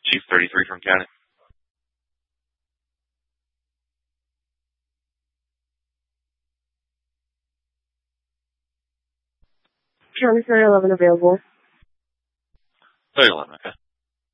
Chief 33 from County. County Fair 11 available. Fair 11, okay.